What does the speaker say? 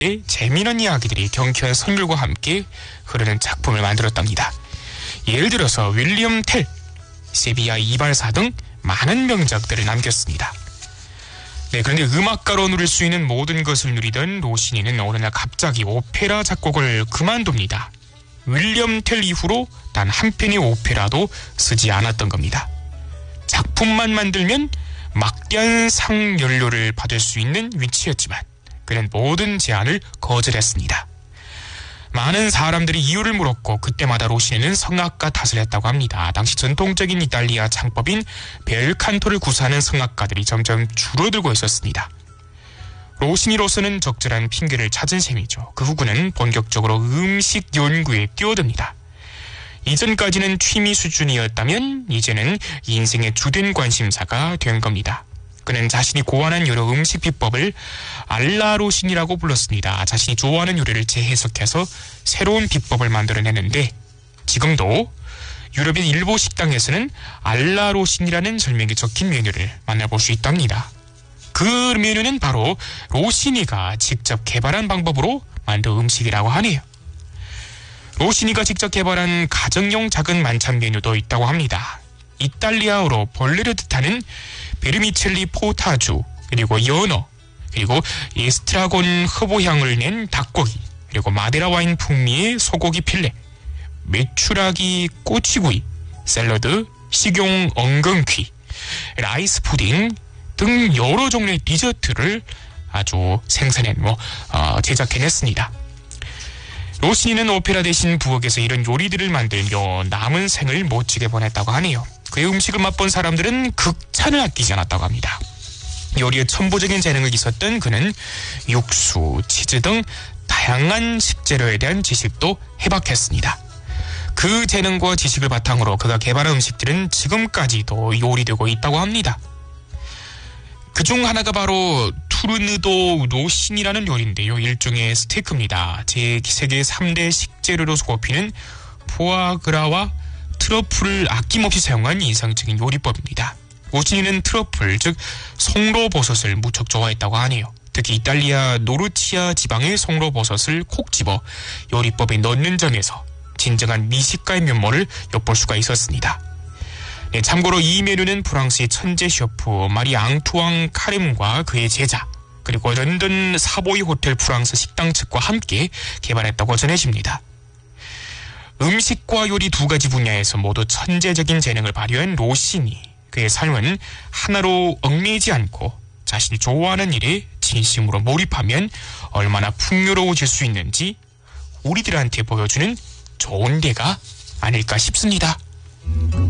재미있는 이야기들이 경쾌한 선율과 함께 흐르는 작품을 만들었답니다. 예를 들어서 윌리엄 텔, 세비야 이발사 등 많은 명작들을 남겼습니다. 네, 그런데 음악가로 누릴 수 있는 모든 것을 누리던 로시니는 어느 날 갑자기 오페라 작곡을 그만둡니다. 윌리엄 텔 이후로 단 한 편의 오페라도 쓰지 않았던 겁니다. 작품만 만들면 막대한 상 연료를 받을 수 있는 위치였지만 그는 모든 제안을 거절했습니다. 많은 사람들이 이유를 물었고 그때마다 로시니는 성악가 탓을 했다고 합니다. 당시 전통적인 이탈리아 창법인 벨칸토를 구사하는 성악가들이 점점 줄어들고 있었습니다. 로시니로서는 적절한 핑계를 찾은 셈이죠. 그 후 그는 본격적으로 음식 연구에 뛰어듭니다. 이전까지는 취미 수준이었다면 이제는 인생의 주된 관심사가 된 겁니다. 그는 자신이 고안한 여러 음식 비법을 알라로신이라고 불렀습니다. 자신이 좋아하는 요리를 재해석해서 새로운 비법을 만들어내는데 지금도 유럽의 일부 식당에서는 알라로신이라는 설명이 적힌 메뉴를 만나볼 수 있답니다. 그 메뉴는 바로 로시니가 직접 개발한 방법으로 만든 음식이라고 하네요. 로시니가 직접 개발한 가정용 작은 만찬 메뉴도 있다고 합니다. 이탈리아어로 벌레를 뜻하는 베르미첼리 포타주, 그리고 연어, 그리고 에스트라곤 흡오향을 낸 닭고기, 그리고 마데라 와인 풍미의 소고기 필레, 메추라기 꼬치구이, 샐러드, 식용 엉겅퀴, 라이스 푸딩 등 여러 종류의 디저트를 아주 제작해냈습니다. 로시니는 오페라 대신 부엌에서 이런 요리들을 만들며 남은 생을 멋지게 보냈다고 하네요. 그의 음식을 맛본 사람들은 극찬을 아끼지 않았다고 합니다. 요리에 천부적인 재능을 있었던 그는 육수, 치즈 등 다양한 식재료에 대한 지식도 해박했습니다. 그 재능과 지식을 바탕으로 그가 개발한 음식들은 지금까지도 요리되고 있다고 합니다. 그중 하나가 바로 투르느도 로신이라는 요리인데요. 일종의 스테이크입니다. 세계 3대 식재료로 꼽히는 포아그라와 트러플을 아낌없이 사용한 인상적인 요리법입니다. 로시니는 트러플, 즉 송로버섯을 무척 좋아했다고 하네요. 특히 이탈리아 노르치아 지방의 송로버섯을 콕 집어 요리법에 넣는 점에서 진정한 미식가의 면모를 엿볼 수가 있었습니다. 네, 참고로 이 메뉴는 프랑스의 천재 셰프 마리 앙투앙 카렘과 그의 제자, 그리고 런던 사보이 호텔 프랑스 식당 측과 함께 개발했다고 전해집니다. 음식과 요리 두 가지 분야에서 모두 천재적인 재능을 발휘한 로시니, 그의 삶은 하나로 얽매이지 않고 자신이 좋아하는 일에 진심으로 몰입하면 얼마나 풍요로워질 수 있는지 우리들한테 보여주는 좋은 예가 아닐까 싶습니다.